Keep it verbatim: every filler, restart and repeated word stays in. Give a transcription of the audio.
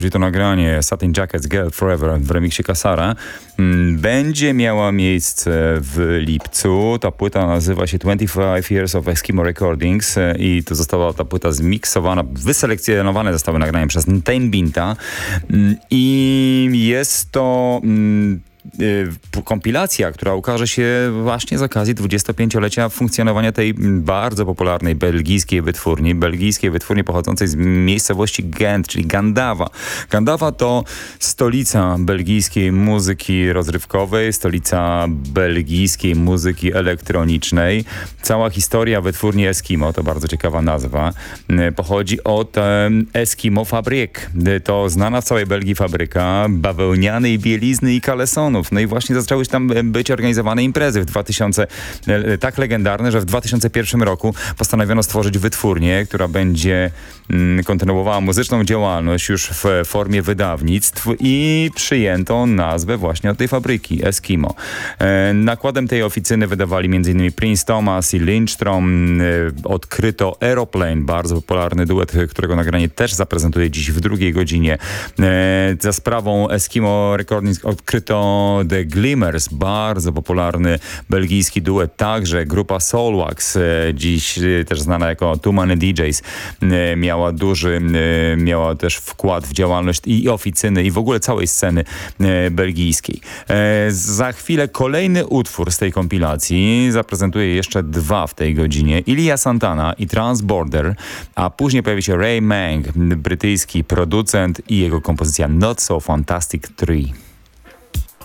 Czyli to nagranie Satin Jackets Girl Forever w remiksie Kasara będzie miała miejsce w lipcu. Ta płyta nazywa się twenty-five Years of Eskimo Recordings i to została ta płyta zmiksowana, wyselekcjonowane zostały nagrania przez Tame Binta i jest to kompilacja, która ukaże się właśnie z okazji dwudziestopięciolecia funkcjonowania tej bardzo popularnej belgijskiej wytwórni, belgijskiej wytwórni pochodzącej z miejscowości Gent, czyli Gandawa. Gandawa to stolica belgijskiej muzyki rozrywkowej, stolica belgijskiej muzyki elektronicznej. Cała historia wytwórni Eskimo, to bardzo ciekawa nazwa, pochodzi od Eskimo Fabrik. To znana w całej Belgii fabryka bawełnianej bielizny i kalesonów. No i właśnie zaczęły tam być organizowane imprezy w dwa tysiące, tak legendarne, że w dwa tysiące pierwszym roku postanowiono stworzyć wytwórnię, która będzie mm, kontynuowała muzyczną działalność już w formie wydawnictw i przyjęto nazwę właśnie od tej fabryki, Eskimo. E, nakładem tej oficyny wydawali m.in. Prince Thomas i Lindstrom. E, odkryto Aeroplane, bardzo popularny duet, którego nagranie też zaprezentuję dziś w drugiej godzinie. E, za sprawą Eskimo Recordings odkryto The Glimmers, bardzo popularny belgijski duet, także grupa Soulwax, dziś też znana jako Too Many D Js, miała duży, miała też wkład w działalność i oficyny i w ogóle całej sceny belgijskiej. Za chwilę kolejny utwór z tej kompilacji, zaprezentuję jeszcze dwa w tej godzinie, Ilia Santana i Transborder, a później pojawi się Ray Mang, brytyjski producent i jego kompozycja Not So Fantastic trzy.